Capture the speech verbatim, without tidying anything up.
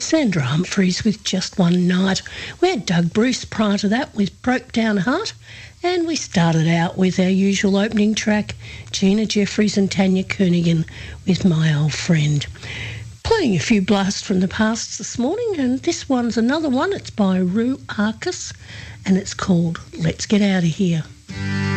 Sandra Humphreys with Just One Night. We had Doug Bruce prior to that with Broke Down Heart, and we started out with our usual opening track, Gina Jeffries and Tanya Kernaghan with My Old Friend. Playing a few blasts from the past this morning, and this one's another one. It's by Rue Arcus, and it's called Let's Get Out of Here.